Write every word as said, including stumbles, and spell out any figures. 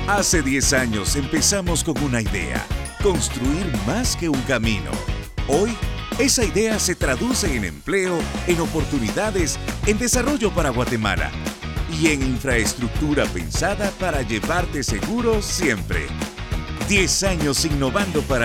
Hace diez años empezamos con una idea, construir más que un camino. Hoy, esa idea se traduce en empleo, en oportunidades, en desarrollo para Guatemala y en infraestructura pensada para llevarte seguro siempre. diez años innovando para